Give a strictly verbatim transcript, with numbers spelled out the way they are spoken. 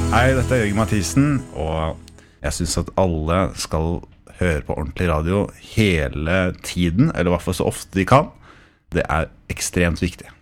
Hei, dette er Jørgen Mathisen, og jeg synes at alle skal høre på ordentlig radio hele tiden, eller i hvert fall så ofte de kan. Det er ekstremt viktig.